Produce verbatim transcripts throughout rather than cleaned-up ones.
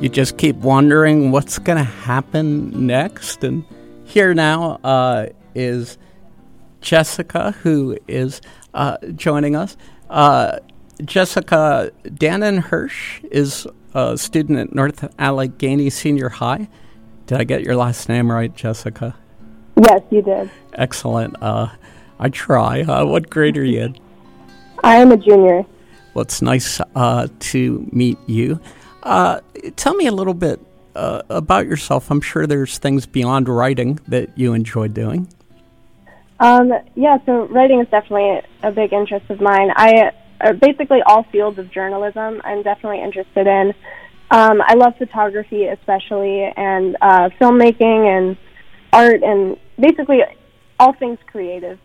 you just keep wondering what's going to happen next. And here now uh, is Jessica, who is uh, joining us. Uh, Jessica, Dannon Hirsch is a student at North Allegheny Senior High. Did I get your last name right, Jessica? Yes, you did. Excellent. Uh, I try. Uh, what grade are you in? I am a junior. Well, it's nice uh, to meet you. Uh, tell me a little bit uh, about yourself. I'm sure there's things beyond writing that you enjoy doing. Um, yeah, so writing is definitely a big interest of mine. I uh, basically all fields of journalism I'm definitely interested in. Um, I love photography especially, and uh, filmmaking and art, and basically all things creative.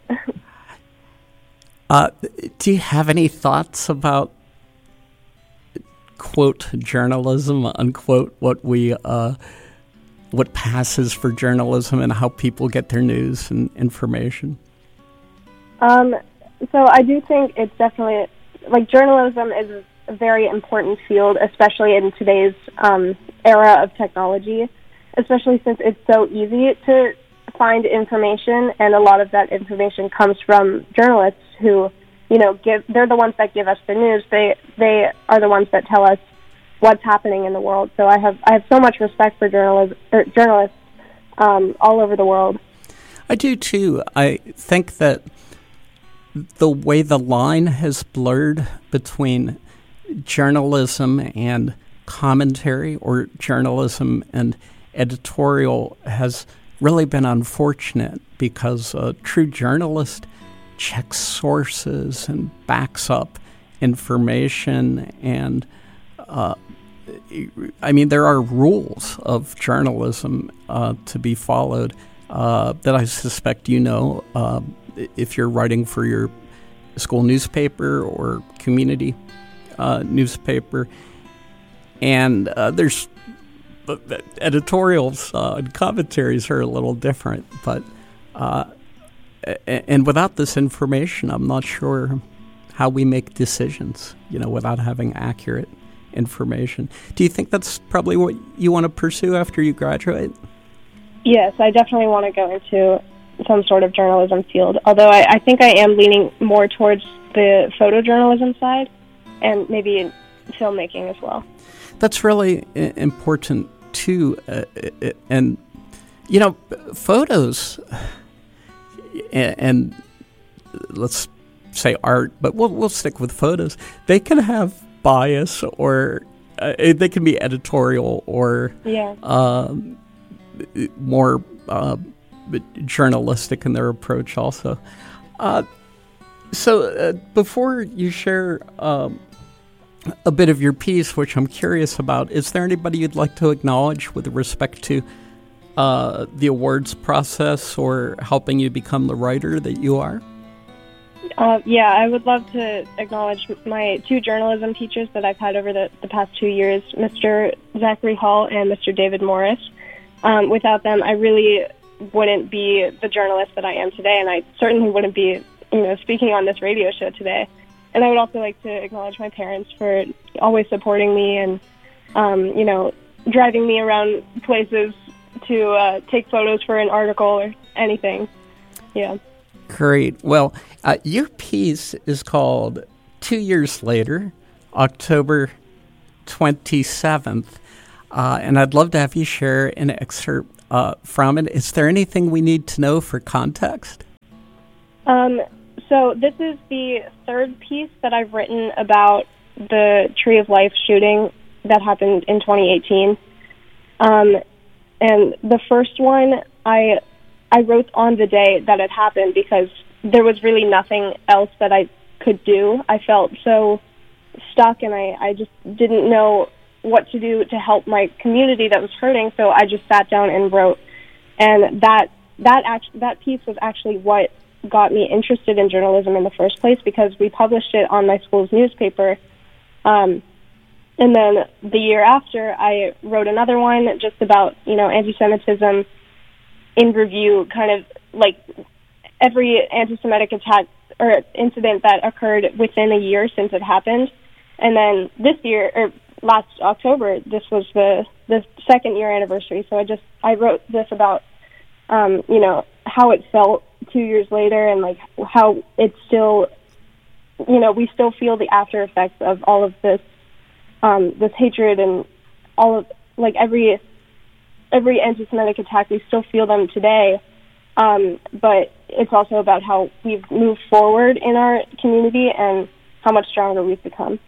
uh, do you have any thoughts about, quote, journalism, unquote, what we, uh, what passes for journalism and how people get their news and information? Um, so I do think it's definitely, like, journalism is a very important field, especially in today's um, era of technology, especially since it's so easy to find information, and a lot of that information comes from journalists who, you know, give, they're the ones that give us the news. They they are the ones that tell us what's happening in the world. So I have I have so much respect for journalists er, journalists um, all over the world. I do too. I think that the way the line has blurred between journalism and commentary, or journalism and editorial, has really been unfortunate, because a true journalist checks sources and backs up information. And uh, I mean, there are rules of journalism uh, to be followed uh, that I suspect you know uh, if you're writing for your school newspaper or community uh, newspaper. And uh, there's editorials uh, and commentaries are a little different, but uh, and without this information, I'm not sure how we make decisions, you know, without having accurate information. Do you think that's probably what you want to pursue after you graduate? Yes, I definitely want to go into some sort of journalism field, although I, I think I am leaning more towards the photojournalism side and maybe filmmaking as well. That's really important too, uh, and you know, photos and, and let's say art, but we'll we'll stick with photos. They can have bias, or uh, they can be editorial, or yeah. uh, more uh, journalistic in their approach also. Uh, so uh, before you share Um, a bit of your piece, which I'm curious about, is there anybody you'd like to acknowledge with respect to uh, the awards process or helping you become the writer that you are? Uh, yeah, I would love to acknowledge my two journalism teachers that I've had over the, the past two years, Mister Zachary Hall and Mister David Morris. Um, without them, I really wouldn't be the journalist that I am today, and I certainly wouldn't be, you know, speaking on this radio show today. And I would also like to acknowledge my parents for always supporting me and, um, you know, driving me around places to uh, take photos for an article or anything. Yeah. Great. Well, uh, your piece is called Two Years Later, October twenty-seventh. Uh, and I'd love to have you share an excerpt uh, from it. Is there anything we need to know for context? Um. So this is the third piece that I've written about the Tree of Life shooting that happened in twenty eighteen. Um, and the first one I I wrote on the day that it happened because there was really nothing else that I could do. I felt so stuck, and I, I just didn't know what to do to help my community that was hurting, so I just sat down and wrote. And that that act, that piece was actually what got me interested in journalism in the first place, because we published it on my school's newspaper. Um, and then the year after, I wrote another one just about, you know, anti-Semitism in review, kind of like every anti-Semitic attack or incident that occurred within a year since it happened. And then this year, or last October, this was the, the second year anniversary. So I just, I wrote this about, um, you know, how it felt two years later and like how it's still, you know, we still feel the after effects of all of this, um, this hatred and all of, like every, every anti-Semitic attack, we still feel them today. Um, but it's also about how we've moved forward in our community and how much stronger we've become.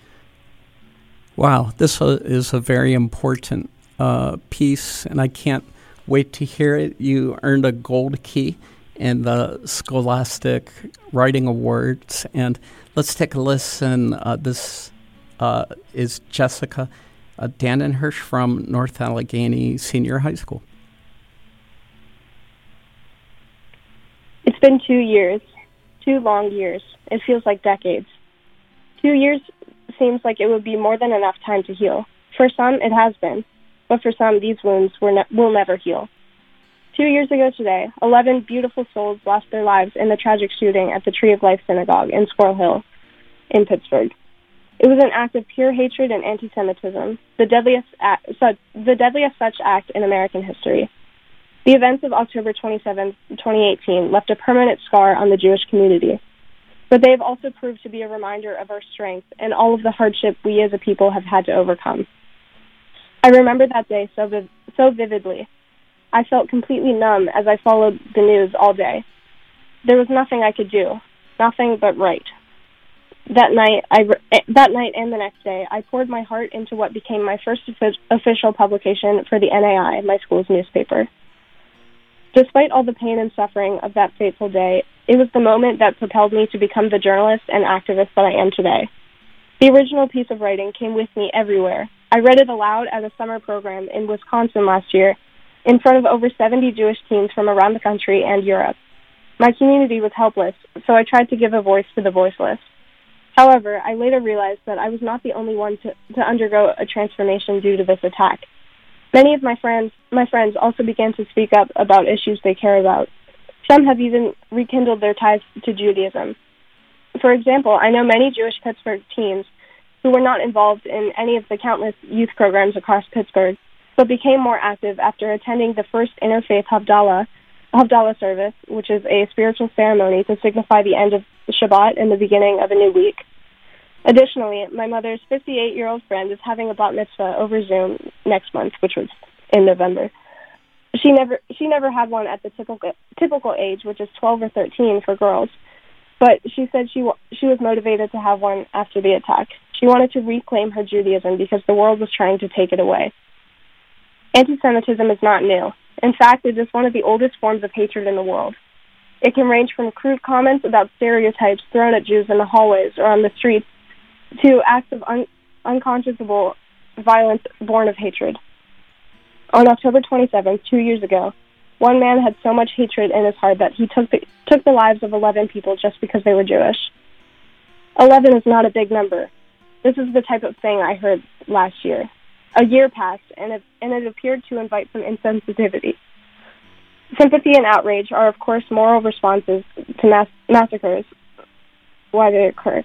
Wow, this is a very important uh, piece, and I can't wait to hear it. You earned a gold key in the Scholastic Writing Awards, and let's take a listen. Uh, this uh, is Jessica uh, Dandenhirsch from North Allegheny Senior High School. It's been two years, two long years. It feels like decades. Two years seems like it would be more than enough time to heal. For some, it has been, but for some, these wounds were ne- will never heal. Two years ago today, eleven beautiful souls lost their lives in the tragic shooting at the Tree of Life Synagogue in Squirrel Hill in Pittsburgh. It was an act of pure hatred and anti-Semitism, the deadliest, act, such, the deadliest such act in American history. The events of October twenty-seventh, twenty eighteen left a permanent scar on the Jewish community, but they have also proved to be a reminder of our strength and all of the hardship we as a people have had to overcome. I remember that day so, viv- so vividly. I felt completely numb as I followed the news all day. There was nothing I could do, nothing but write. That night, I re- that night and the next day, I poured my heart into what became my first official publication for the N A I, my school's newspaper. Despite all the pain and suffering of that fateful day, it was the moment that propelled me to become the journalist and activist that I am today. The original piece of writing came with me everywhere. I read it aloud at a summer program in Wisconsin last year in front of over seventy Jewish teens from around the country and Europe. My community was helpless, so I tried to give a voice to the voiceless. However, I later realized that I was not the only one to, to undergo a transformation due to this attack. Many of my friends, my friends also began to speak up about issues they care about. Some have even rekindled their ties to Judaism. For example, I know many Jewish Pittsburgh teens who were not involved in any of the countless youth programs across Pittsburgh, but became more active after attending the first interfaith Havdalah, Havdalah service, which is a spiritual ceremony to signify the end of Shabbat and the beginning of a new week. Additionally, my mother's fifty-eight-year-old friend is having a bat mitzvah over Zoom next month, which was in November. She never she never had one at the typical typical age, which is twelve or thirteen for girls. But she said she she was motivated to have one after the attack. She wanted to reclaim her Judaism because the world was trying to take it away. Anti-Semitism is not new. In fact, it is one of the oldest forms of hatred in the world. It can range from crude comments about stereotypes thrown at Jews in the hallways or on the streets to acts of un- unconscionable violence born of hatred. On October twenty-seventh, two years ago, one man had so much hatred in his heart that he took the, took the lives of eleven people just because they were Jewish. eleven is not a big number. This is the type of thing I heard last year. A year passed, and it, and it appeared to invite some insensitivity. Sympathy and outrage are, of course, moral responses to mass- massacres, why they occur.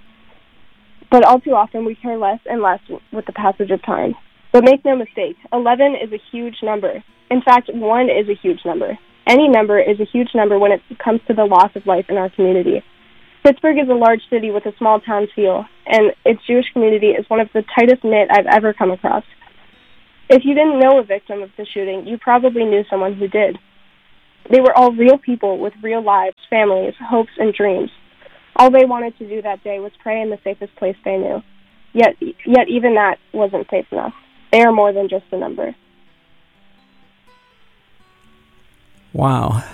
But all too often we care less and less with the passage of time. But make no mistake, eleven is a huge number. In fact, one is a huge number. Any number is a huge number when it comes to the loss of life in our community. Pittsburgh is a large city with a small town feel, and its Jewish community is one of the tightest knit I've ever come across. If you didn't know a victim of the shooting, you probably knew someone who did. They were all real people with real lives, families, hopes, and dreams. All they wanted to do that day was pray in the safest place they knew. Yet, yet even that wasn't safe enough. They are more than just a number. Wow.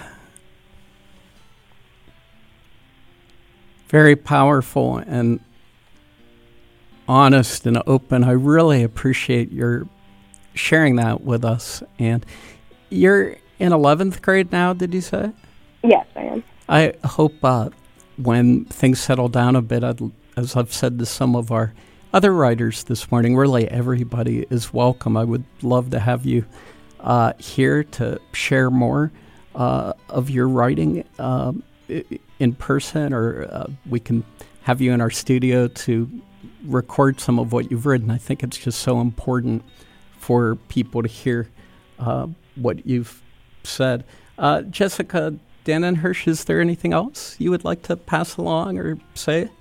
Very powerful and honest and open. I really appreciate your sharing that with us. And you're in eleventh grade now, did you say? Yes, I am. I hope uh, when things settle down a bit, I'd, as I've said to some of our other writers this morning, really everybody is welcome. I would love to have you uh, here to share more uh, of your writing uh, in person, or uh, we can have you in our studio to record some of what you've written. I think it's just so important for people to hear uh, what you've said. Uh, Jessica Dannenhirsch, is there anything else you would like to pass along or say?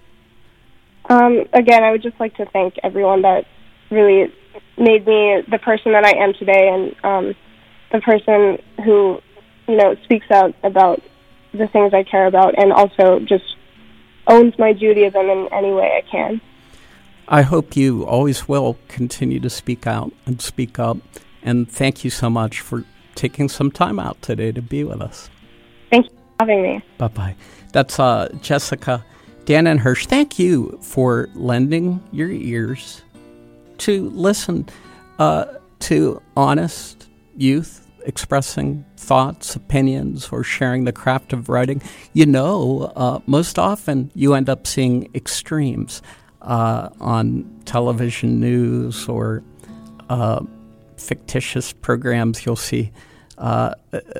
Um, again, I would just like to thank everyone that really made me the person that I am today, and um, the person who, you know, speaks out about the things I care about, and also just owns my Judaism in any way I can. I hope you always will continue to speak out and speak up, and thank you so much for taking some time out today to be with us. Thank you for having me. Bye-bye. That's uh, Jessica Dannenhirsch. Thank you for lending your ears to listen uh, to honest youth expressing thoughts, opinions, or sharing the craft of writing. You know, uh, most often you end up seeing extremes uh, on television news or uh, fictitious programs. You'll see uh,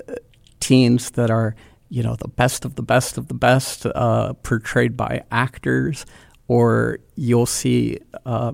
teens that are, you know, the best of the best of the best uh, portrayed by actors, or you'll see uh,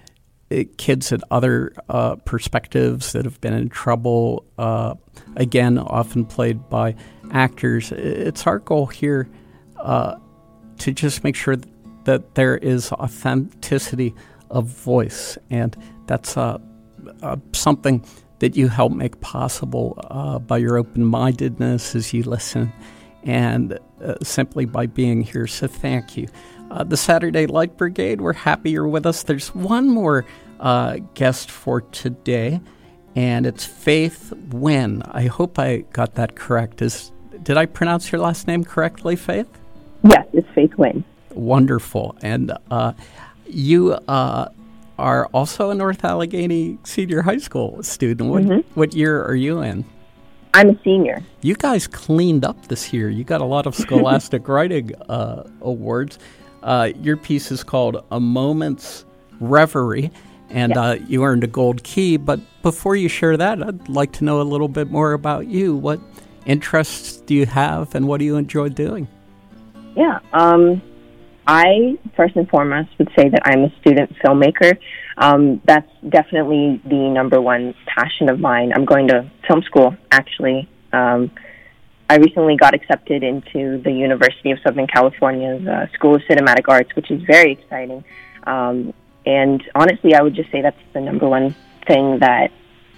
kids at other uh, perspectives that have been in trouble, uh, again, often played by actors. It's our goal here uh, to just make sure that there is authenticity of voice, and that's uh, uh, something that you help make possible uh, by your open-mindedness as you listen, and uh, simply by being here. So thank you. Uh, the Saturday Light Brigade, we're happy you're with us. There's one more uh, guest for today, and it's Faith Wynn. I hope I got that correct. Is Did I pronounce your last name correctly, Faith? Yes, it's Faith Wynn. Wonderful. And uh, you uh, are also a North Allegheny Senior High School student. What, mm-hmm. what year are you in? I'm a senior. You guys cleaned up this year. You got a lot of Scholastic Writing uh, awards. Uh, your piece is called A Moment's Reverie, and yes. uh, you earned a gold key. But before you share that, I'd like to know a little bit more about you. What interests do you have, and what do you enjoy doing? Yeah, um, I, first and foremost, would say that I'm a student filmmaker. Um, that's definitely the number one passion of mine. I'm going to film school, actually. Um, I recently got accepted into the University of Southern California's uh, School of Cinematic Arts, which is very exciting. Um, and honestly, I would just say that's the number one thing that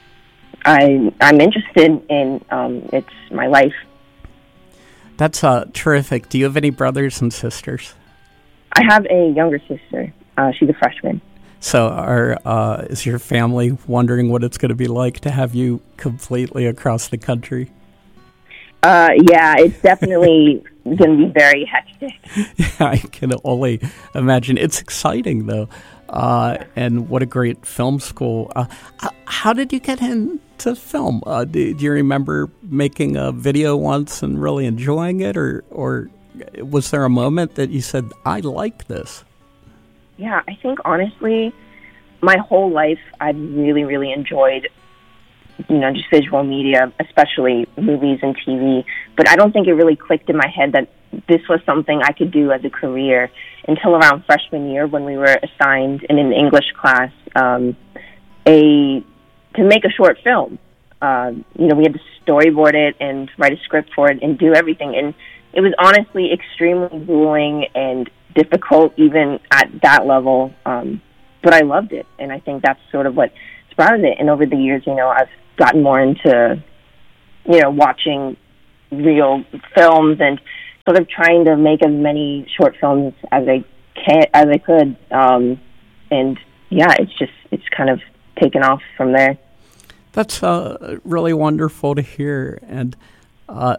I, I'm interested in. Um, it's my life. That's uh, terrific. Do you have any brothers and sisters? I have a younger sister. Uh, she's a freshman. So are, uh, is your family wondering what it's going to be like to have you completely across the country? Uh, yeah, it's definitely going to be very hectic. Yeah, I can only imagine. It's exciting, though. Uh, and what a great film school. Uh, how did you get into film? Uh, do, do you remember making a video once and really enjoying it? Or, or was there a moment that you said, I like this? Yeah, I think, honestly, my whole life I've really, really enjoyed, you know, just visual media, especially movies and T V. But I don't think it really clicked in my head that this was something I could do as a career until around freshman year when we were assigned in an English class um, a to make a short film. Uh, you know, we had to storyboard it and write a script for it and do everything. And it was honestly extremely grueling and difficult even at that level. Um, but I loved it. And I think that's sort of what sprouted it. And over the years, you know, I've gotten more into, you know, watching real films and sort of trying to make as many short films as I can, as I could. Um, and yeah, it's just, it's kind of taken off from there. That's uh, really wonderful to hear. And uh,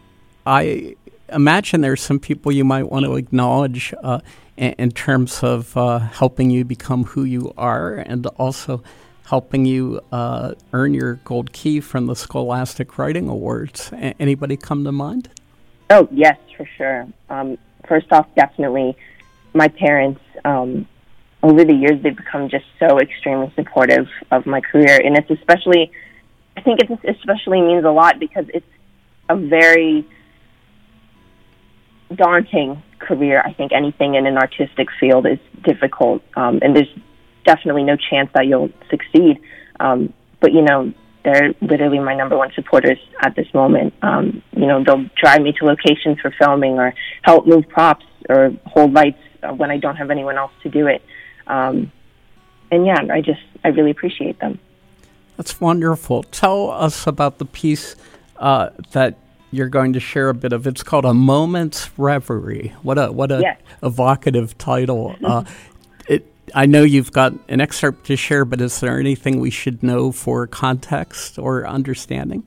I imagine there's some people you might want to acknowledge uh, in, in terms of uh, helping you become who you are, and also helping you uh, earn your gold key from the Scholastic Writing Awards. A- anybody come to mind? Oh, yes, for sure. Um, first off, definitely my parents. Um, over the years, they've become just so extremely supportive of my career. And it's especially, I think it especially means a lot because it's a very daunting career. I think anything in an artistic field is difficult, um, and there's definitely no chance that you'll succeed. Um, but, you know, they're literally my number one supporters at this moment. Um, you know, they'll drive me to locations for filming or help move props or hold lights uh, when I don't have anyone else to do it. Um, and, yeah, I just, I really appreciate them. That's wonderful. Tell us about the piece uh, that you're going to share a bit of. It's called A Moment's Reverie. What a what a yes. evocative title. Uh, it, I know you've got an excerpt to share, but is there anything we should know for context or understanding?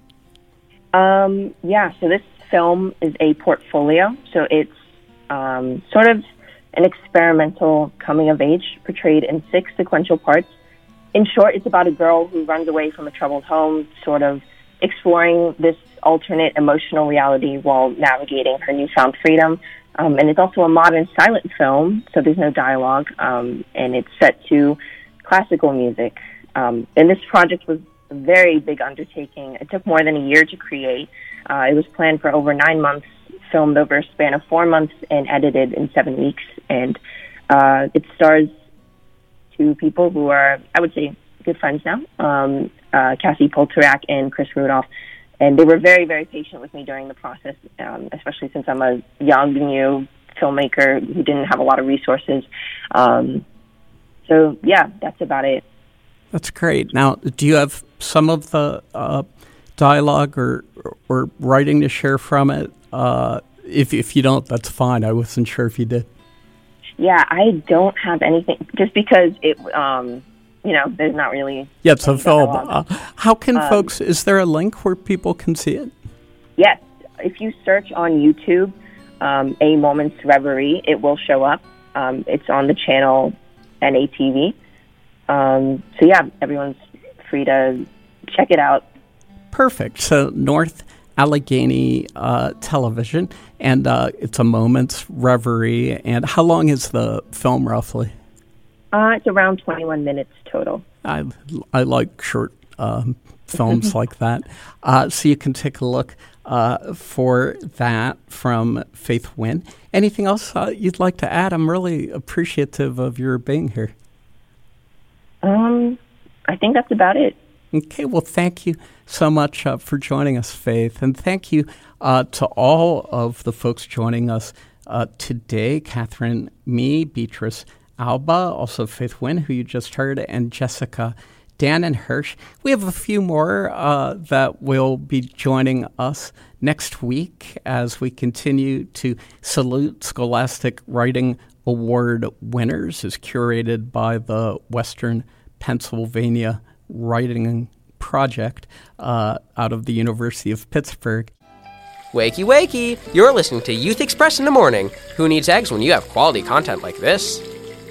Um, yeah, so this film is a portfolio. So it's um, sort of an experimental coming of age portrayed in six sequential parts. In short, it's about a girl who runs away from a troubled home, sort of exploring this alternate emotional reality while navigating her newfound freedom. Um, and it's also a modern silent film, so there's no dialogue, um, and it's set to classical music. Um, and this project was a very big undertaking. It took more than a year to create. Uh, it was planned for over nine months, filmed over a span of four months, and edited in seven weeks. And uh, it stars two people who are, I would say, good friends now, um, uh, Cassie Poltorak and Chris Rudolph. And they were very, very patient with me during the process, um, especially since I'm a young, new filmmaker who didn't have a lot of resources. Um, so, yeah, that's about it. That's great. Now, do you have some of the uh, dialogue or, or writing to share from it? Uh, if, if you don't, that's fine. I wasn't sure if you did. Yeah, I don't have anything, just because it, um, you know, there's not really... Yeah, it's a film. Uh, how can um, folks, is there a link where people can see it? Yes. If you search on YouTube, um, A Moment's Reverie, it will show up. Um, it's on the channel N A T V. Um, so, yeah, everyone's free to check it out. Perfect. So, North Allegheny uh, Television, and uh, it's A Moment's Reverie. And how long is the film, roughly? Uh, it's around twenty-one minutes total. I, I like short um, films like that. Uh, so you can take a look uh, for that from Faith Wynn. Anything else uh, you'd like to add? I'm really appreciative of your being here. Um, I think that's about it. Okay, well, thank you so much uh, for joining us, Faith. And thank you uh, to all of the folks joining us uh, today, Catherine, me, Beatrice Alba, also Faith Wynn, who you just heard, and Jessica Dan and Hirsch. We have a few more uh, that will be joining us next week as we continue to salute Scholastic Writing Award winners, as curated by the Western Pennsylvania Writing Project uh, out of the University of Pittsburgh. Wakey, wakey! You're listening to Youth Express in the Morning. Who needs eggs when you have quality content like this?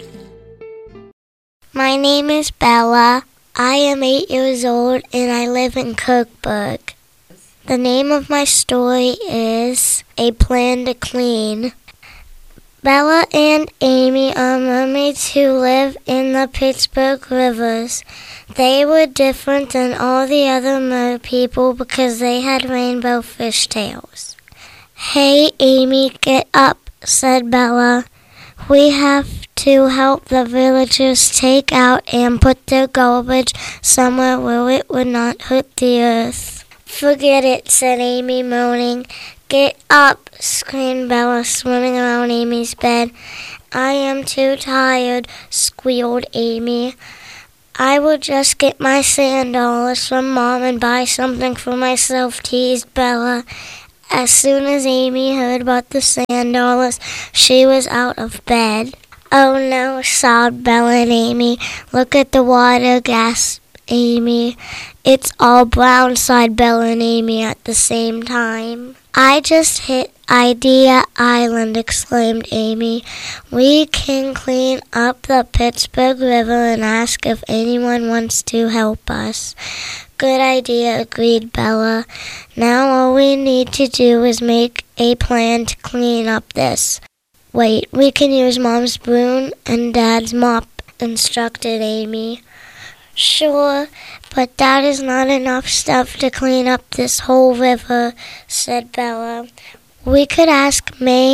My name is Bella. I am eight years old and I live in Kirkburg. The name of my story is A Plan to Clean. Bella and Amy are mermaids who live in the Pittsburgh rivers. They were different than all the other mer people because they had rainbow fishtails. Hey, Amy, get up, said Bella. We have to help the villagers take out and put their garbage somewhere where it would not hurt the earth. Forget it, said Amy, moaning. Get up, screamed Bella, swimming around Amy's bed. I am too tired, squealed Amy. I will just get my sand dollars from Mom and buy something for myself, teased Bella. As soon as Amy heard about the sand dollars, she was out of bed. Oh no, sobbed Bella and Amy. Look at the water, gasped Amy. It's all brown, sighed Bella and Amy at the same time. I just hit Idea Island, exclaimed Amy. We can clean up the Pittsburgh River and ask if anyone wants to help us. Good idea, agreed Bella. Now all we need to do is make a plan to clean up this. Wait, we can use Mom's broom and Dad's mop, instructed Amy. Sure, but that is not enough stuff to clean up this whole river, said Bella. We could ask May,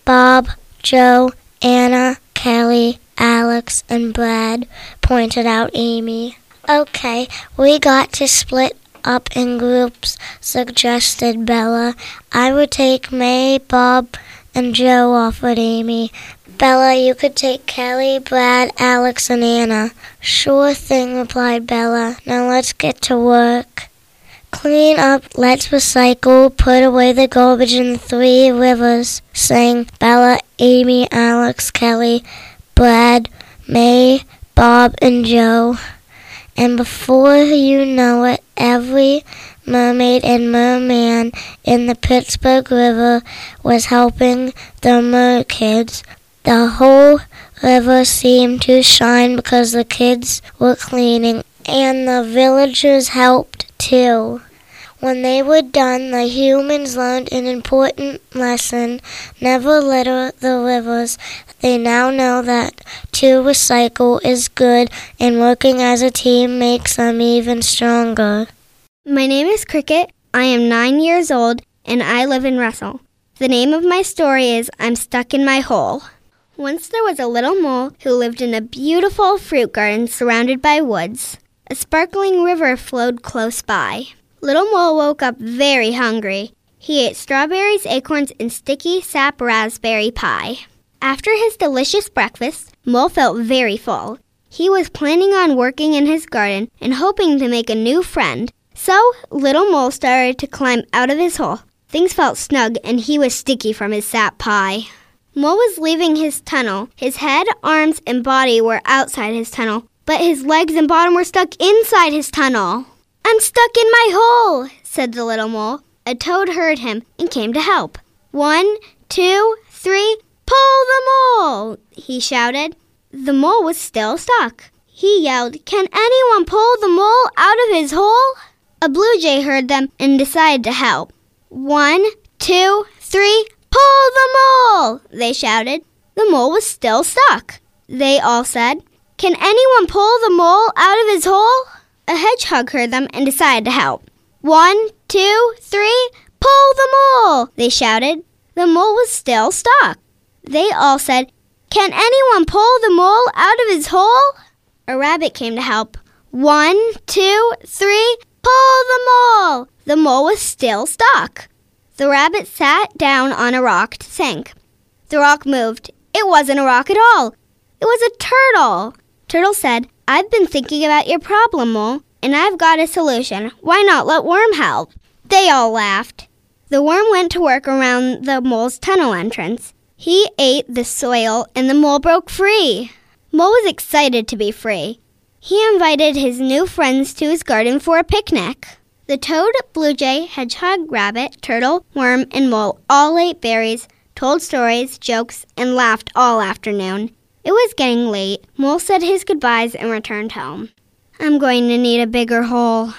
Bob, Joe, Anna, Kelly, Alex, and Brad, pointed out Amy. Okay, we got to split up in groups, suggested Bella. I would take May, Bob, and Joe, offered Amy. Bella, you could take Kelly, Brad, Alex, and Anna. Sure thing, replied Bella. Now let's get to work. Clean up, let's recycle, put away the garbage in the three rivers, sang Bella, Amy, Alex, Kelly, Brad, May, Bob, and Joe. And before you know it, every mermaid and merman in the Pittsburgh River was helping the merkids. The whole river seemed to shine because the kids were cleaning, and the villagers helped too. When they were done, the humans learned an important lesson: never litter the rivers. They now know that to recycle is good, and working as a team makes them even stronger. My name is Cricket. I am nine years old, and I live in Russell. The name of my story is I'm Stuck in My Hole. Once there was a little mole who lived in a beautiful fruit garden surrounded by woods. A sparkling river flowed close by. Little Mole woke up very hungry. He ate strawberries, acorns, and sticky sap raspberry pie. After his delicious breakfast, Mole felt very full. He was planning on working in his garden and hoping to make a new friend. So, Little Mole started to climb out of his hole. Things felt snug, and he was sticky from his sap pie. Mole was leaving his tunnel. His head, arms, and body were outside his tunnel, but his legs and bottom were stuck inside his tunnel. I'm stuck in my hole, said the little mole. A toad heard him and came to help. One, two, three, pull the mole, he shouted. The mole was still stuck. He yelled, Can anyone pull the mole out of his hole? A blue jay heard them and decided to help. One, two, three, pull the mole, they shouted. The mole was still stuck. They all said, Can anyone pull the mole out of his hole? A hedgehog heard them and decided to help. One, two, three, pull the mole, they shouted. The mole was still stuck. They all said, Can anyone pull the mole out of his hole? A rabbit came to help. One, two, three, pull the mole. The mole was still stuck. The rabbit sat down on a rock to think. The rock moved. It wasn't a rock at all. It was a turtle. Turtle said, I've been thinking about your problem, Mole, and I've got a solution. Why not let Worm help? They all laughed. The worm went to work around the mole's tunnel entrance. He ate the soil, and the mole broke free. Mole was excited to be free. He invited his new friends to his garden for a picnic. The toad, blue jay, hedgehog, rabbit, turtle, worm, and mole all ate berries, told stories, jokes, and laughed all afternoon. It was getting late. Mole said his goodbyes and returned home. I'm going to need a bigger hole.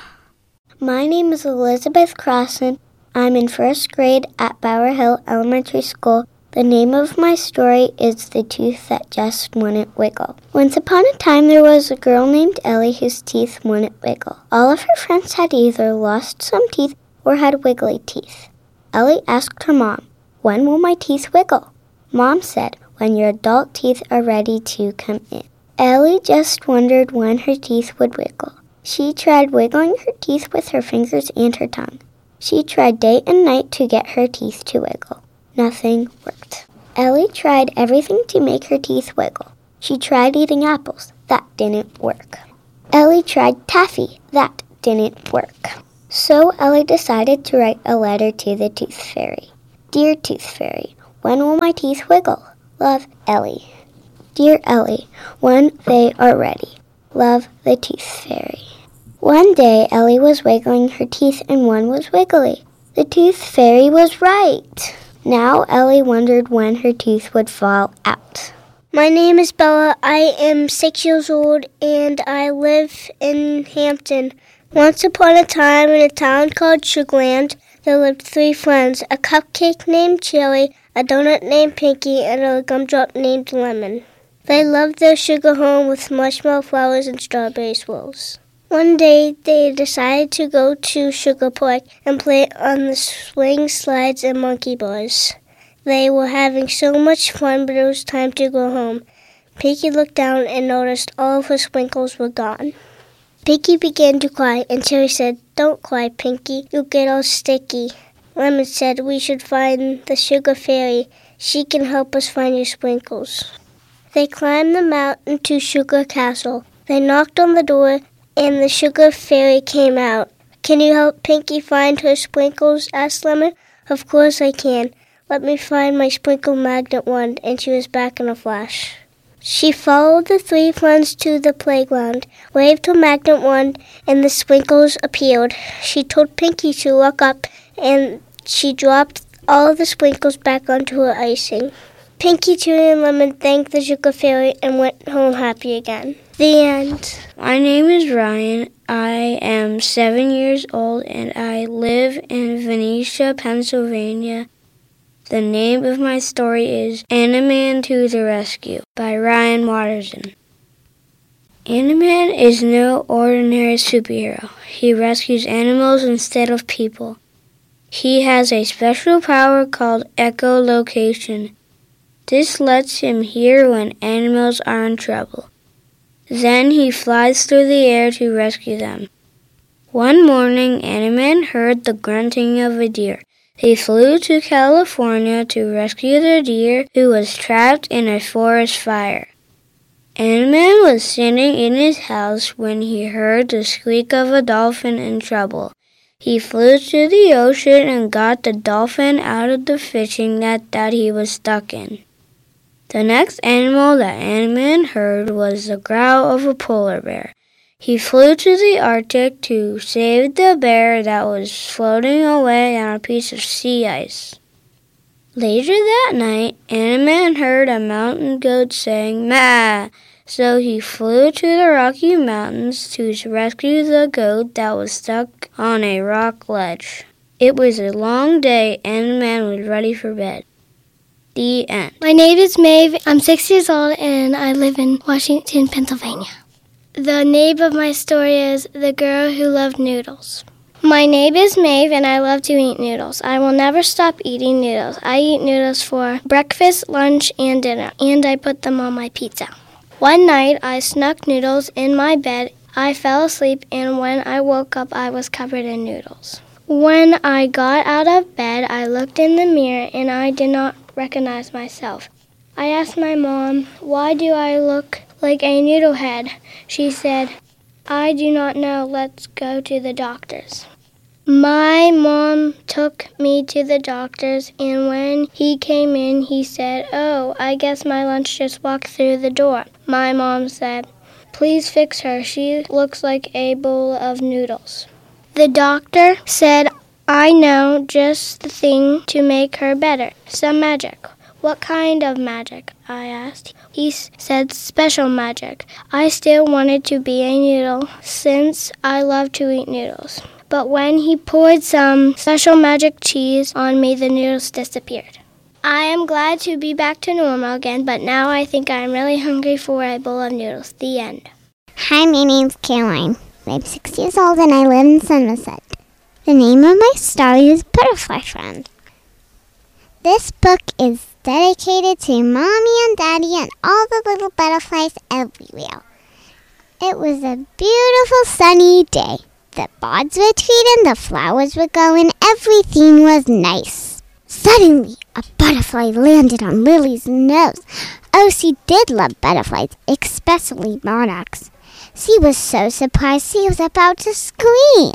My name is Elizabeth Crossan. I'm in first grade at Bower Hill Elementary School. The name of my story is The Tooth That Just Wouldn't Wiggle. Once upon a time, there was a girl named Ellie whose teeth wouldn't wiggle. All of her friends had either lost some teeth or had wiggly teeth. Ellie asked her mom, When will my teeth wiggle? Mom said, When your adult teeth are ready to come in. Ellie just wondered when her teeth would wiggle. She tried wiggling her teeth with her fingers and her tongue. She tried day and night to get her teeth to wiggle. Nothing worked. Ellie tried everything to make her teeth wiggle. She tried eating apples. That didn't work. Ellie tried taffy. That didn't work. So Ellie decided to write a letter to the Tooth Fairy. Dear Tooth Fairy, when will my teeth wiggle? Love, Ellie. Dear Ellie, when they are ready. Love, the Tooth Fairy. One day, Ellie was wiggling her teeth and one was wiggly. The Tooth Fairy was right. Now Ellie wondered when her teeth would fall out. My name is Bella. I am six years old and I live in Hampton. Once upon a time in a town called Sugarland, there lived three friends, a cupcake named Cherry, a donut named Pinky, and a gumdrop named Lemon. They loved their sugar home with marshmallow flowers and strawberry swirls. One day, they decided to go to Sugar Park and play on the swing slides and monkey bars. They were having so much fun, but it was time to go home. Pinky looked down and noticed all of her sprinkles were gone. Pinky began to cry, and Cherry said, "Don't cry, Pinky. You'll get all sticky." Lemon said, "We should find the sugar fairy. She can help us find your sprinkles." They climbed the mountain to Sugar Castle. They knocked on the door, and the sugar fairy came out. "Can you help Pinky find her sprinkles?" asked Lemon. "Of course I can. Let me find my sprinkle magnet wand," and she was back in a flash. She followed the three friends to the playground, waved her magnet wand, and the sprinkles appeared. She told Pinky to look up, and she dropped all the sprinkles back onto her icing. Pinky, Cherry, and Lemon thanked the sugar fairy and went home happy again. The end. My name is Ryan. I am seven years old, and I live in Venetia, Pennsylvania. The name of my story is Animan to the Rescue by Ryan Watterson. Animan is no ordinary superhero. He rescues animals instead of people. He has a special power called echolocation. This lets him hear when animals are in trouble. Then he flies through the air to rescue them. One morning, Animan heard the grunting of a deer. He flew to California to rescue the deer who was trapped in a forest fire. Animan was sitting in his house when he heard the squeak of a dolphin in trouble. He flew to the ocean and got the dolphin out of the fishing net that he was stuck in. The next animal that Animan heard was the growl of a polar bear. He flew to the Arctic to save the bear that was floating away on a piece of sea ice. Later that night, Animan heard a mountain goat saying, "Maa!" So he flew to the Rocky Mountains to rescue the goat that was stuck on a rock ledge. It was a long day, and Animan was ready for bed. The end. My name is Maeve. I'm six years old, and I live in Washington, Pennsylvania. The name of my story is The Girl Who Loved Noodles. My name is Maeve, and I love to eat noodles. I will never stop eating noodles. I eat noodles for breakfast, lunch, and dinner, and I put them on my pizza. One night, I snuck noodles in my bed. I fell asleep, and when I woke up, I was covered in noodles. When I got out of bed, I looked in the mirror, and I did not recognize myself. I asked my mom, "Why do I look like a noodle head?" She said, "I do not know. Let's go to the doctors." My mom took me to the doctors, and when he came in, he said, "Oh, I guess my lunch just walked through the door." My mom said, "Please fix her. She looks like a bowl of noodles." The doctor said, "I know just the thing to make her better. Some magic." "What kind of magic?" I asked. He said special magic. I still wanted to be a noodle since I love to eat noodles. But when he poured some special magic cheese on me, the noodles disappeared. I am glad to be back to normal again, but now I think I'm really hungry for a bowl of noodles. The end. Hi, my name's Caroline. I'm six years old and I live in Somerset. The name of my story is Butterfly Friend. This book is dedicated to Mommy and Daddy and all the little butterflies everywhere. It was a beautiful sunny day. The birds were tweeting, the flowers were going, everything was nice. Suddenly, a butterfly landed on Lily's nose. Oh, she did love butterflies, especially monarchs. She was so surprised she was about to scream.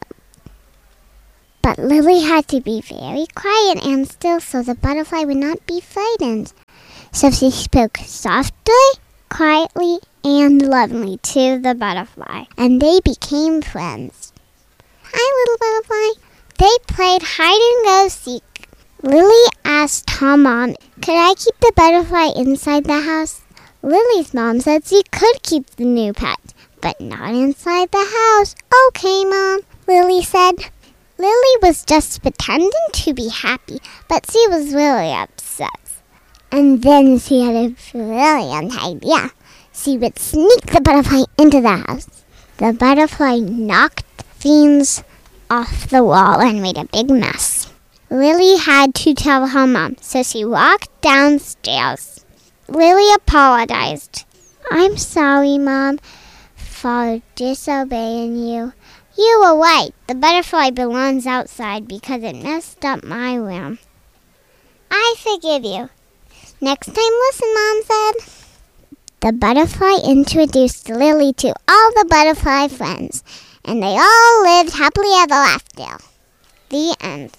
But Lily had to be very quiet and still so the butterfly would not be frightened. So she spoke softly, quietly, and lovingly to the butterfly, and they became friends. Hi, little butterfly. They played hide-and-go-seek. Lily asked her mom, "Could I keep the butterfly inside the house?" Lily's mom said she could keep the new pet, but not inside the house. "Okay, Mom," Lily said. Lily was just pretending to be happy, but she was really upset. And then she had a brilliant idea. She would sneak the butterfly into the house. The butterfly knocked things off the wall and made a big mess. Lily had to tell her mom, so she walked downstairs. Lily apologized. I'm sorry, Mom, for disobeying you. You were right. The butterfly belongs outside because it messed up my room. I forgive you. Next time, listen, Mom said. The butterfly introduced Lily to all the butterfly friends, and they all lived happily ever after. The end.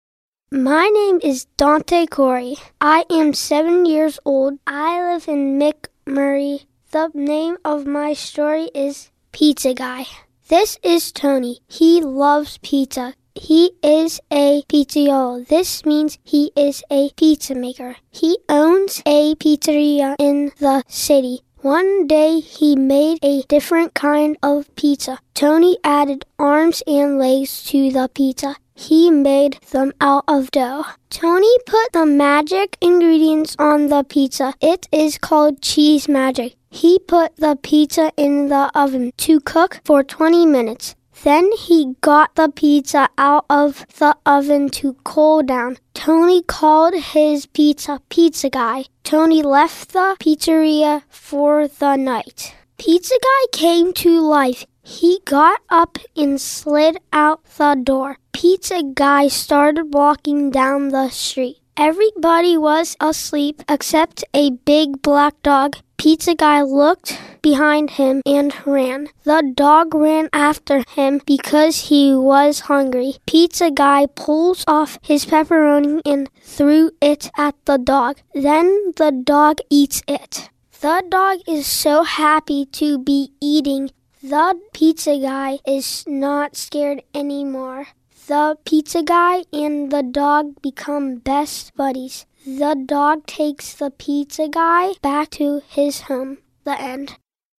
My name is Dante Corey. I am seven years old. I live in McMurray. The name of my story is Pizza Guy. This is Tony. He loves pizza. He is a pizzaiolo. This means he is a pizza maker. He owns a pizzeria in the city. One day he made a different kind of pizza. Tony added arms and legs to the pizza. He made them out of dough. Tony put the magic ingredients on the pizza. It is called cheese magic. He put the pizza in the oven to cook for twenty minutes. Then he got the pizza out of the oven to cool down. Tony called his pizza Pizza Guy. Tony left the pizzeria for the night. Pizza Guy came to life. He got up and slid out the door. Pizza Guy started walking down the street. Everybody was asleep except a big black dog. Pizza Guy looked behind him and ran. The dog ran after him because he was hungry. Pizza Guy pulls off his pepperoni and threw it at the dog. Then the dog eats it. The dog is so happy to be eating. The Pizza Guy is not scared anymore. The Pizza Guy and the dog become best buddies. The dog takes the Pizza Guy back to his home. The end.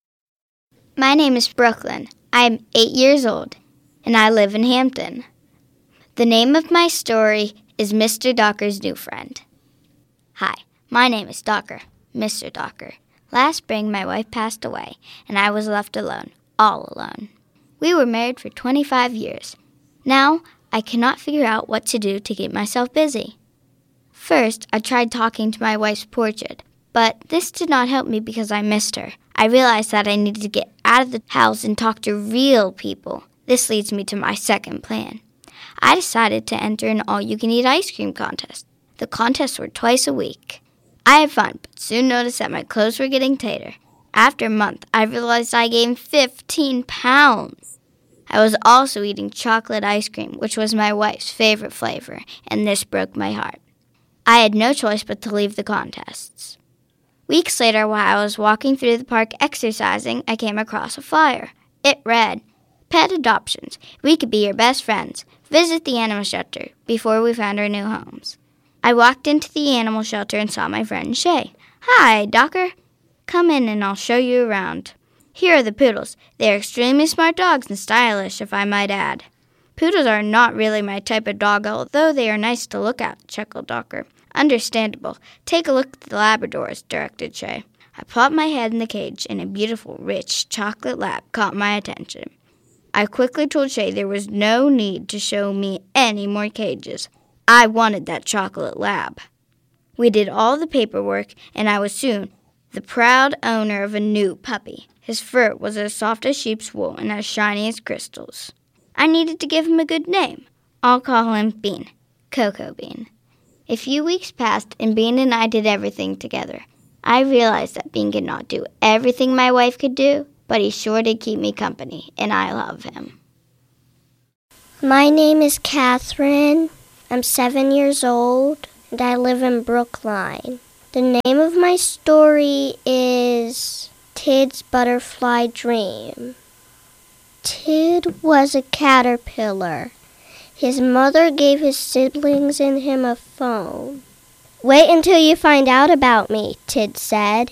My name is Brooklyn. I am eight years old, and I live in Hampton. The name of my story is Mister Docker's New Friend. Hi, my name is Docker, Mister Docker. Last spring, my wife passed away, and I was left alone, all alone. We were married for twenty-five years. Now, I cannot figure out what to do to keep myself busy. First, I tried talking to my wife's portrait, but this did not help me because I missed her. I realized that I needed to get out of the house and talk to real people. This leads me to my second plan. I decided to enter an all-you-can-eat ice cream contest. The contests were twice a week. I had fun, but soon noticed that my clothes were getting tighter. After a month, I realized I gained fifteen pounds. I was also eating chocolate ice cream, which was my wife's favorite flavor, and this broke my heart. I had no choice but to leave the contests. Weeks later, while I was walking through the park exercising, I came across a flyer. It read, Pet Adoptions. We could be your best friends. Visit the animal shelter before we found our new homes. I walked into the animal shelter and saw my friend Shay. Hi, Docker. Come in and I'll show you around. Here are the poodles. They are extremely smart dogs and stylish, if I might add. Poodles are not really my type of dog, although they are nice to look at, chuckled Docker. Understandable. Take a look at the Labradors, directed Shay. I plopped my head in the cage, and a beautiful, rich chocolate lab caught my attention. I quickly told Shay there was no need to show me any more cages. I wanted that chocolate lab. We did all the paperwork, and I was soon the proud owner of a new puppy. His fur was as soft as sheep's wool and as shiny as crystals. I needed to give him a good name. I'll call him Bean, Cocoa Bean. A few weeks passed, and Bean and I did everything together. I realized that Bean could not do everything my wife could do, but he sure did keep me company, and I love him. My name is Catherine. I'm seven years old, and I live in Brookline. The name of my story is Tid's Butterfly Dream. Tid was a caterpillar. His mother gave his siblings and him a phone. Wait until you find out about me, Tid said.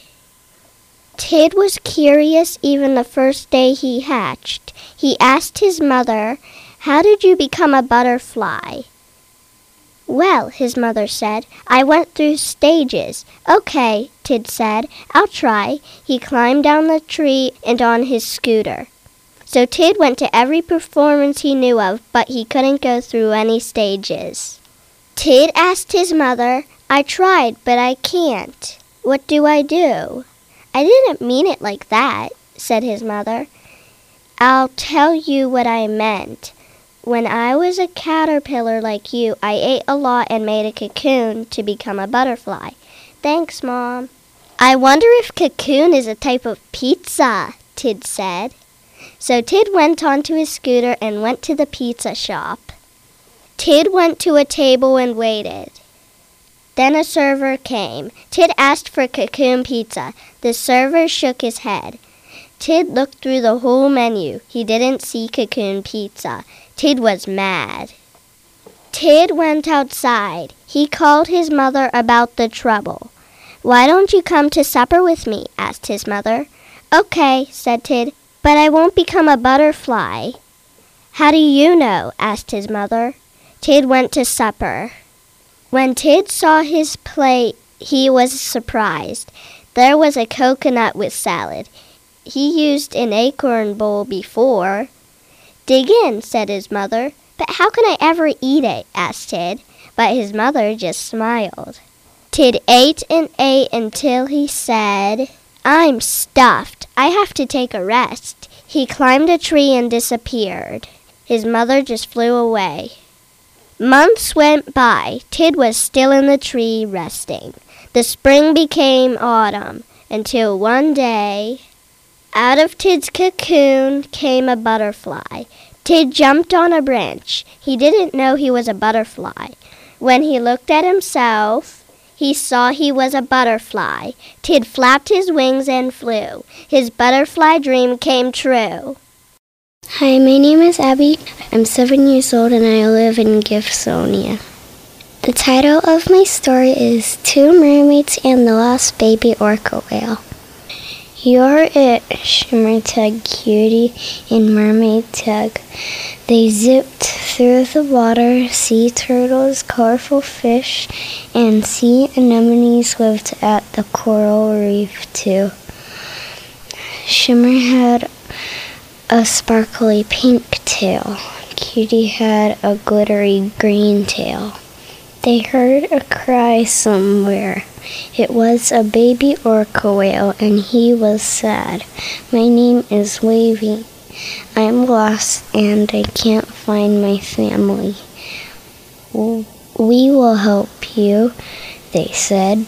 Tid was curious even the first day he hatched. He asked his mother, "How did you become a butterfly?" "Well," his mother said, "I went through stages." "Okay," Tid said, "I'll try." He climbed down the tree and on his scooter. So Tid went to every performance he knew of, but he couldn't go through any stages. Tid asked his mother, I tried, but I can't. What do I do? I didn't mean it like that, said his mother. I'll tell you what I meant. When I was a caterpillar like you, I ate a lot and made a cocoon to become a butterfly. Thanks, Mom. I wonder if cocoon is a type of pizza, Tid said. So Tid went onto his scooter and went to the pizza shop. Tid went to a table and waited. Then a server came. Tid asked for cocoon pizza. The server shook his head. Tid looked through the whole menu. He didn't see cocoon pizza. Tid was mad. Tid went outside. He called his mother about the trouble. Why don't you come to supper with me? Asked his mother. Okay, said Tid, but I won't become a butterfly. How do you know? Asked his mother. Tid went to supper. When Tid saw his plate, he was surprised. There was a coconut with salad. He used an acorn bowl before. Dig in, said his mother. But how can I ever eat it? Asked Tid. But his mother just smiled. Tid ate and ate until he said, I'm stuffed. I have to take a rest. He climbed a tree and disappeared. His mother just flew away. Months went by. Tid was still in the tree resting. The spring became autumn until one day, out of Tid's cocoon came a butterfly. Tid jumped on a branch. He didn't know he was a butterfly. When he looked at himself, he saw he was a butterfly. Tid flapped his wings and flew. His butterfly dream came true. Hi, my name is Abby. I'm seven years old and I live in Gibsonia. The title of my story is Two Mermaids and the Lost Baby Orca Whale. You're it, Shimmer Tug Cutie and Mermaid Tug. They zipped through the water. Sea turtles, colorful fish, and sea anemones lived at the coral reef too. Shimmer had a sparkly pink tail. Cutie had a glittery green tail. They heard a cry somewhere. It was a baby orca whale, and he was sad. My name is Wavy. I'm lost, and I can't find my family. We will help you, they said.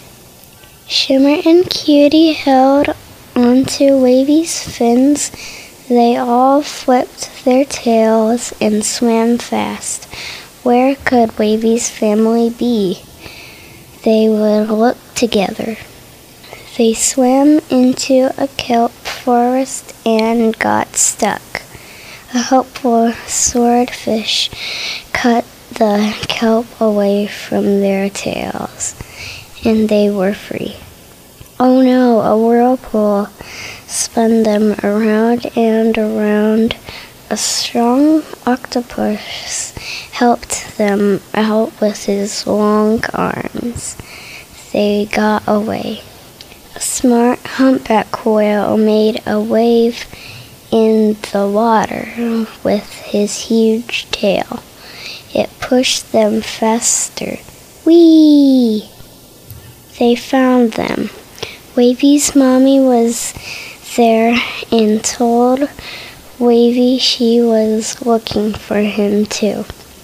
Shimmer and Cutie held onto Wavy's fins. They all flipped their tails and swam fast. Where could Wavy's family be? They would look together. They swam into a kelp forest and got stuck. A helpful swordfish cut the kelp away from their tails, and they were free. Oh no, a whirlpool spun them around and around. A strong octopus helped them out with his long arms. They got away. A smart humpback whale made a wave in the water with his huge tail. It pushed them faster. Whee! They found them. Wavy's mommy was there and told Wavy she was looking for him too.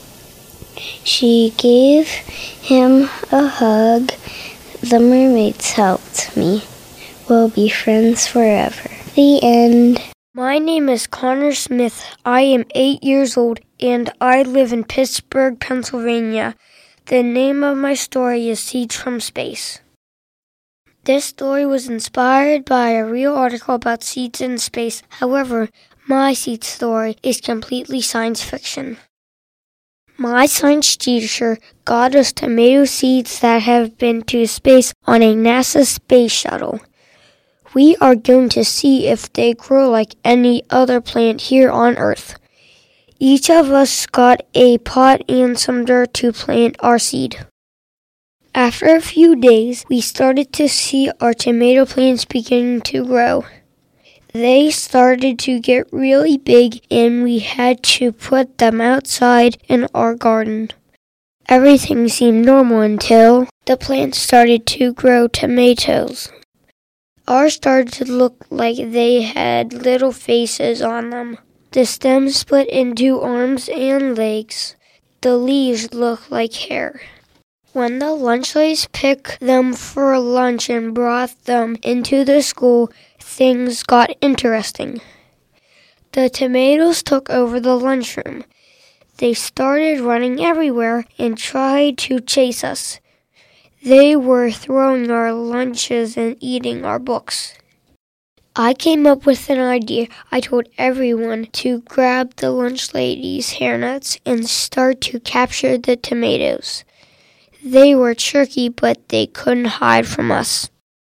She gave him a hug. The mermaids helped me. We'll be friends forever. The end. My name is Connor Smith. I am eight years old and I live in Pittsburgh, Pennsylvania. The name of my story is Seeds from Space. This story was inspired by a real article about seeds in space. However, my seed story is completely science fiction. My science teacher got us tomato seeds that have been to space on a NASA space shuttle. We are going to see if they grow like any other plant here on Earth. Each of us got a pot and some dirt to plant our seed. After a few days, we started to see our tomato plants beginning to grow. They started to get really big, and we had to put them outside in our garden. Everything seemed normal until the plants started to grow tomatoes. Ours started to look like they had little faces on them. The stems split into arms and legs. The leaves looked like hair. When the lunch ladies picked them for lunch and brought them into the school, things got interesting. The tomatoes took over the lunchroom. They started running everywhere and tried to chase us. They were throwing our lunches and eating our books. I came up with an idea. I told everyone to grab the lunch ladies' hairnets and start to capture the tomatoes. They were tricky, but they couldn't hide from us.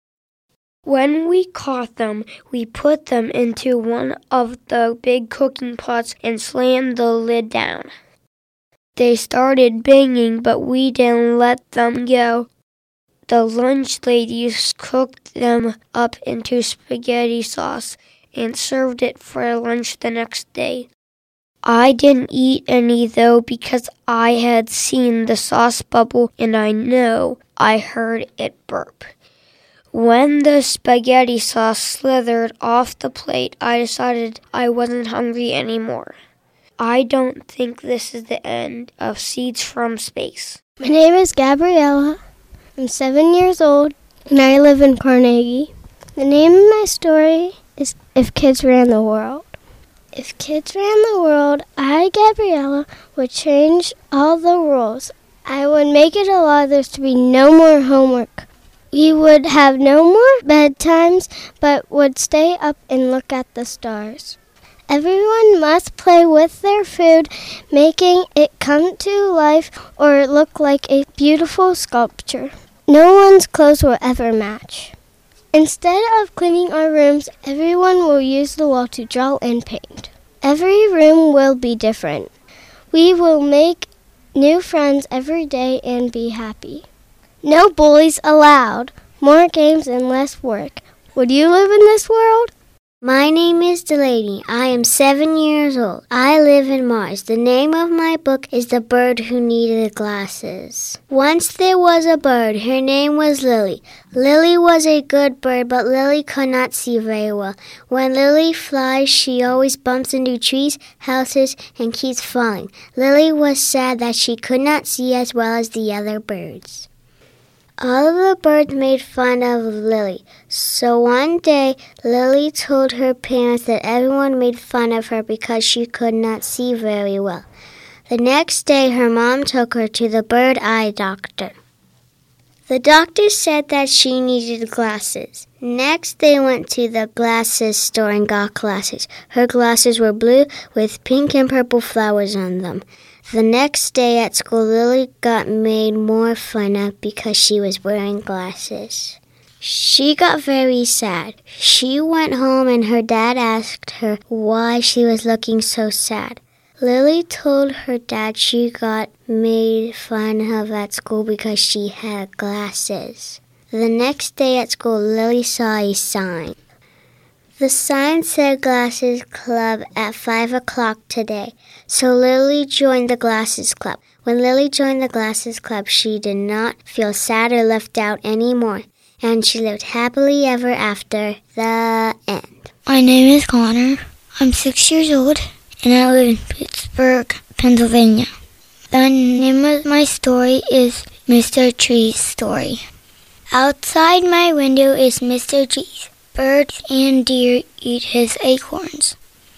When we caught them, we put them into one of the big cooking pots and slammed the lid down. They started banging, but we didn't let them go. The lunch ladies cooked them up into spaghetti sauce and served it for lunch the next day. I didn't eat any, though, because I had seen the sauce bubble and I know I heard it burp. When the spaghetti sauce slithered off the plate, I decided I wasn't hungry anymore. I don't think this is the end of Seeds from Space. My name is Gabriella. I'm seven years old, and I live in Carnegie. The name of my story is If Kids Ran the World. If kids ran the world, I, Gabriella, would change all the rules. I would make it allow there to be no more homework. We would have no more bedtimes, but would stay up and look at the stars. Everyone must play with their food, making it come to life or look like a beautiful sculpture. No one's clothes will ever match. Instead of cleaning our rooms, everyone will use the wall to draw and paint. Every room will be different. We will make new friends every day and be happy. No bullies allowed. More games and less work. Would you live in this world? My name is Delaney. I am seven years old. I live in Mars. The name of my book is The Bird Who Needed Glasses. Once there was a bird. Her name was Lily. Lily was a good bird, but Lily could not see very well. When Lily flies, she always bumps into trees, houses, and keeps falling. Lily was sad that she could not see as well as the other birds. All of the birds made fun of Lily. So one day, Lily told her parents that everyone made fun of her because she could not see very well. The next day, her mom took her to the bird eye doctor. The doctor said that she needed glasses. Next, they went to the glasses store and got glasses. Her glasses were blue with pink and purple flowers on them. The next day at school, Lily got made more fun of because she was wearing glasses. She got very sad. She went home and her dad asked her why she was looking so sad. Lily told her dad she got made fun of at school because she had glasses. The next day at school, Lily saw a sign. The sign said Glasses Club at five o'clock today, so Lily joined the Glasses Club. When Lily joined the Glasses Club, she did not feel sad or left out anymore, and she lived happily ever after. The end. My name is Connor. I'm six years old, and I live in Pittsburgh, Pennsylvania. The name of my story is Mister Tree's Story. Outside my window is Mister Trees. Birds and deer eat his acorns.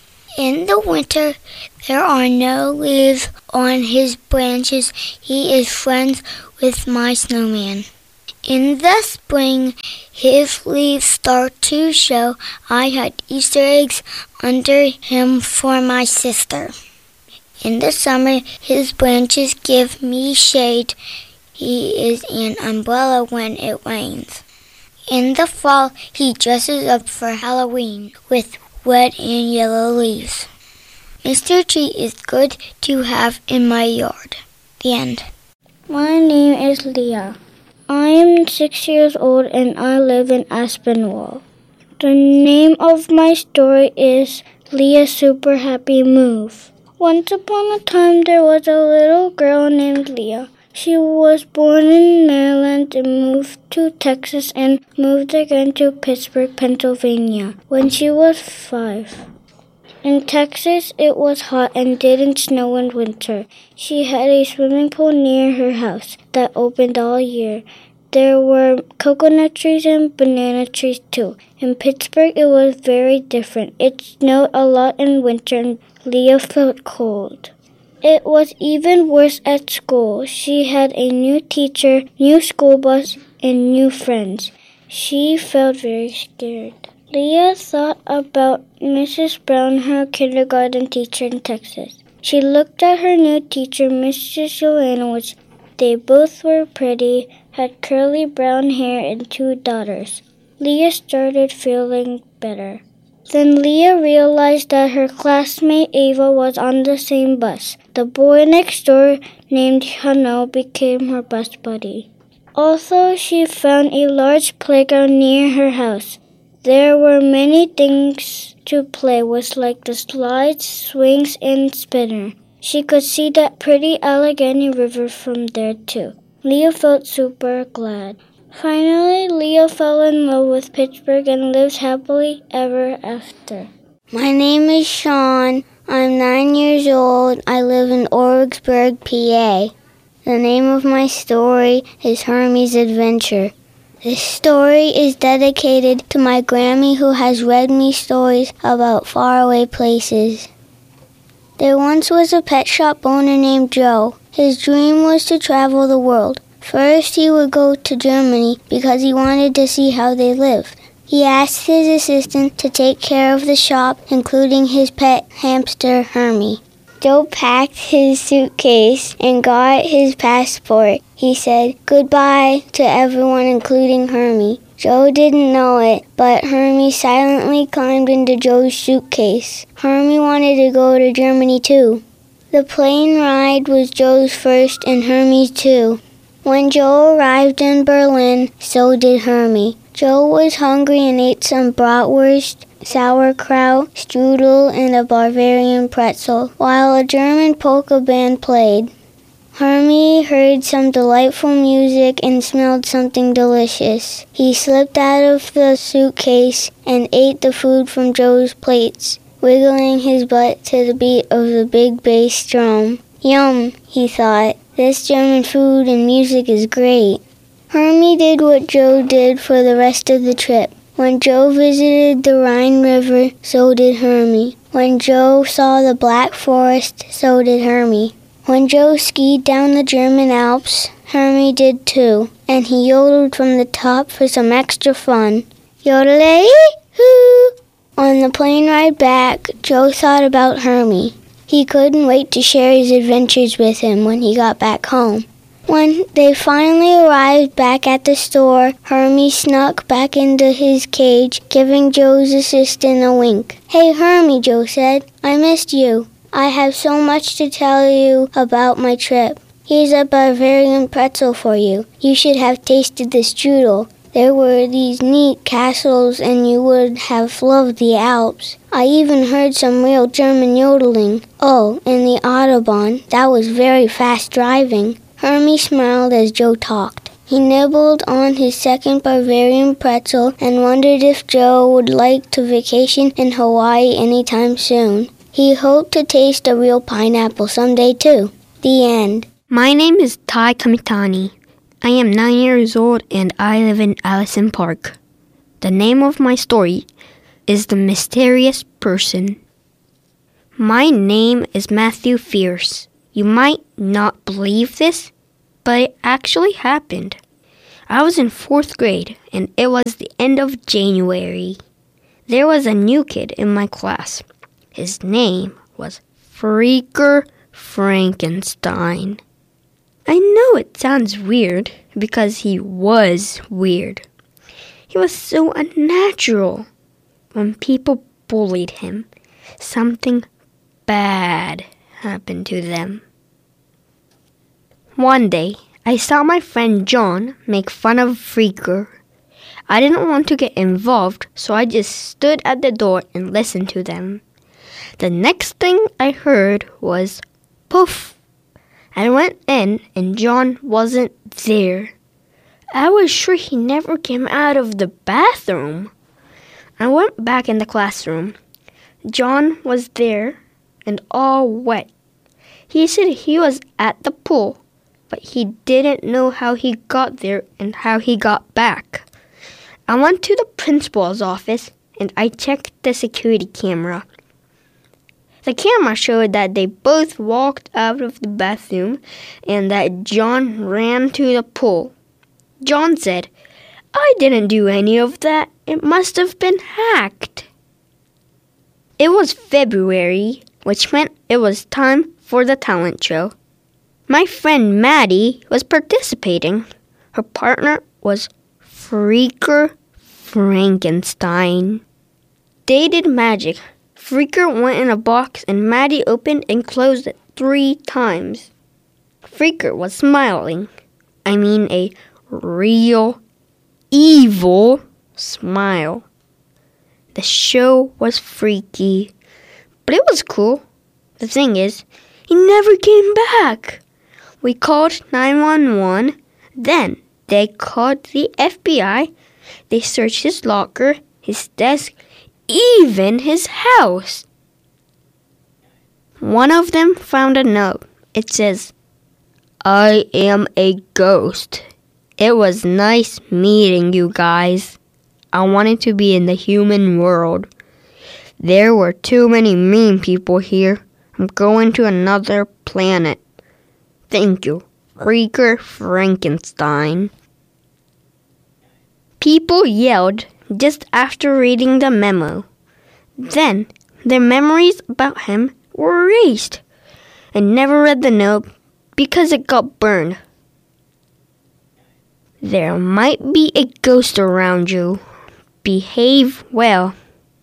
In the winter, there are no leaves on his branches. He is friends with my snowman. In the spring, his leaves start to show. I hide Easter eggs under him for my sister. In the summer, his branches give me shade. He is an umbrella when it rains. In the fall, he dresses up for Halloween with red and yellow leaves. Mister Tree is good to have in my yard. The end. My name is Leah. I am six years old and I live in Aspinwall. The name of my story is Leah's Super Happy Move. Once upon a time there was a little girl named Leah. She was born in Maryland and moved to Texas and moved again to Pittsburgh, Pennsylvania when she was five. In Texas, it was hot and didn't snow in winter. She had a swimming pool near her house that opened all year. There were coconut trees and banana trees too. In Pittsburgh, it was very different. It snowed a lot in winter and Leah felt cold. It was even worse at school. She had a new teacher, new school bus, and new friends. She felt very scared. Leah thought about Missus Brown, her kindergarten teacher in Texas. She looked at her new teacher, Missus Jolanowitz. They both were pretty, had curly brown hair, and two daughters. Leah started feeling better. Then Leah realized that her classmate Ava was on the same bus. The boy next door, named Hano, became her bus buddy. Also, she found a large playground near her house. There were many things to play with, like the slides, swings, and spinner. She could see that pretty Allegheny River from there, too. Leah felt super glad. Finally, Leah fell in love with Pittsburgh and lived happily ever after. My name is Sean. I'm nine years old. I live in Origsburg, P A. The name of my story is Hermie's Adventure. This story is dedicated to my Grammy who has read me stories about faraway places. There once was a pet shop owner named Joe. His dream was to travel the world. First, he would go to Germany because he wanted to see how they lived. He asked his assistant to take care of the shop, including his pet hamster, Hermie. Joe packed his suitcase and got his passport. He said goodbye to everyone, including Hermie. Joe didn't know it, but Hermie silently climbed into Joe's suitcase. Hermie wanted to go to Germany too. The plane ride was Joe's first and Hermie's too. When Joe arrived in Berlin, so did Hermie. Joe was hungry and ate some bratwurst, sauerkraut, strudel, and a Bavarian pretzel, while a German polka band played. Hermie heard some delightful music and smelled something delicious. He slipped out of the suitcase and ate the food from Joe's plates, wiggling his butt to the beat of the big bass drum. Yum, he thought. This German food and music is great. Hermie did what Joe did for the rest of the trip. When Joe visited the Rhine River, so did Hermie. When Joe saw the Black Forest, so did Hermie. When Joe skied down the German Alps, Hermie did too, and he yodeled from the top for some extra fun. Yodelay-hoo! On the plane ride back, Joe thought about Hermie. He couldn't wait to share his adventures with him when he got back home. When they finally arrived back at the store, Hermie snuck back into his cage, giving Joe's assistant a wink. Hey, Hermie, Joe said, I missed you. I have so much to tell you about my trip. Here's a Bavarian pretzel for you. You should have tasted the strudel. There were these neat castles, and you would have loved the Alps. I even heard some real German yodeling. Oh, and the Autobahn. That was very fast driving. Hermie smiled as Joe talked. He nibbled on his second Bavarian pretzel and wondered if Joe would like to vacation in Hawaii anytime soon. He hoped to taste a real pineapple someday too. The end. My name is Tai Kamitani. I am nine years old and I live in Allison Park. The name of my story is The Mysterious Person. My name is Matthew Fierce. You might not believe this, but it actually happened. I was in fourth grade and it was the end of January. There was a new kid in my class. His name was Freaker Frankenstein. I know it sounds weird because he was weird. He was so unnatural. When people bullied him, something bad happened to them. One day, I saw my friend John make fun of Freaker. I didn't want to get involved, so I just stood at the door and listened to them. The next thing I heard was poof. I went in and John wasn't there. I was sure he never came out of the bathroom. I went back in the classroom. John was there and all wet. He said he was at the pool, but he didn't know how he got there and how he got back. I went to the principal's office and I checked the security camera. The camera showed that they both walked out of the bathroom and that John ran to the pool. John said, "I didn't do any of that. It must have been hacked." It was February, which meant it was time for the talent show. My friend Maddie was participating. Her partner was Freaker Frankenstein. They did magic. Freaker went in a box and Maddie opened and closed it three times. Freaker was smiling. I mean a real, evil smile. The show was freaky, but it was cool. The thing is, he never came back. We called nine one one. Then they called the F B I. They searched his locker, his desk, even his house. One of them found a note. It says, "I am a ghost. It was nice meeting you guys. I wanted to be in the human world. There were too many mean people here. I'm going to another planet. Thank you, Freaker Frankenstein." People yelled just after reading the memo. Then their memories about him were erased. I never read the note because it got burned. There might be a ghost around you. Behave well.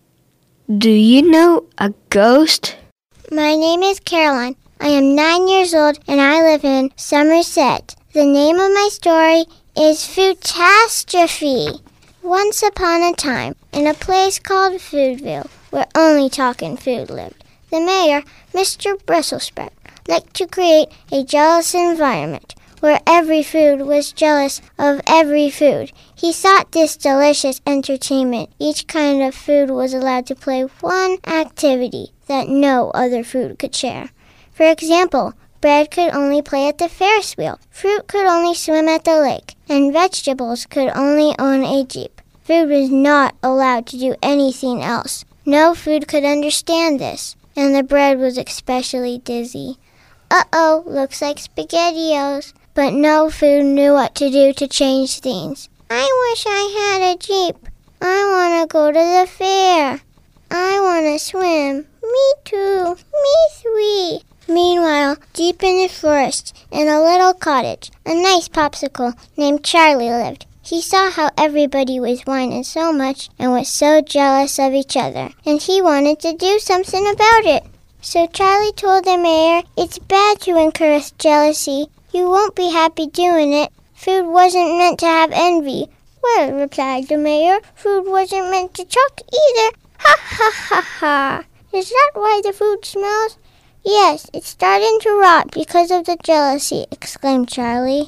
Do you know a ghost? My name is Caroline. I am nine years old and I live in Somerset. The name of my story is Foodtastrophe. Once upon a time, in a place called Foodville, where only talking food lived, the mayor, Mister Bristlesprout, liked to create a jealous environment where every food was jealous of every food. He sought this delicious entertainment. Each kind of food was allowed to play one activity that no other food could share. For example, bread could only play at the Ferris wheel, fruit could only swim at the lake, and vegetables could only own a Jeep. Food was not allowed to do anything else. No food could understand this, and the bread was especially dizzy. Uh-oh, looks like SpaghettiOs. But no food knew what to do to change things. I wish I had a Jeep. I want to go to the fair. I want to swim. Me too. Me three. Meanwhile, deep in the forest, in a little cottage, a nice popsicle named Charlie lived. He saw how everybody was whining so much and was so jealous of each other, and he wanted to do something about it. So Charlie told the mayor, "It's bad to encourage jealousy. You won't be happy doing it. Food wasn't meant to have envy." "Well," replied the mayor, "food wasn't meant to talk either. Ha ha ha ha. Is that why the food smells?" "Yes, it's starting to rot because of the jealousy," exclaimed Charlie.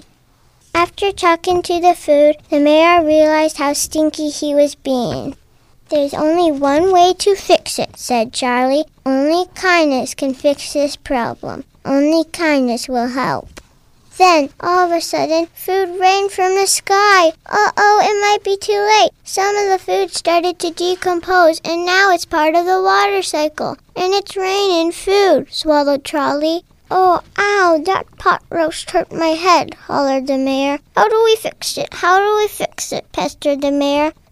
After talking to the food, the mayor realized how stinky he was being. "There's only one way to fix it," said Charlie. "Only kindness can fix this problem. Only kindness will help." Then, all of a sudden, food rained from the sky. Uh-oh, it might be too late. Some of the food started to decompose, and now it's part of the water cycle. And it's raining food, swallowed Charlie. "Oh, ow, that pot roast hurt my head," hollered the mayor. "How do we fix it? How do we fix it?" pestered the mayor.